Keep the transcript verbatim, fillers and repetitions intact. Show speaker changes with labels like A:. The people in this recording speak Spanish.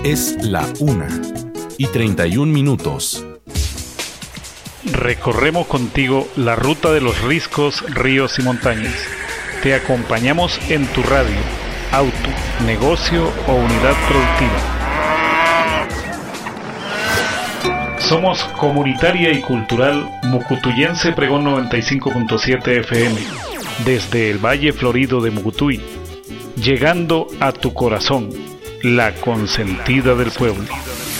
A: Es la una y treinta y un minutos.
B: Recorremos contigo la ruta de los riscos, ríos y montañas. Te acompañamos en tu radio, auto, negocio o unidad productiva. Somos comunitaria y cultural Mucutuyense Pregón noventa y cinco punto siete F M, desde el Valle Florido de Mucutuy, llegando a tu corazón, la consentida del pueblo.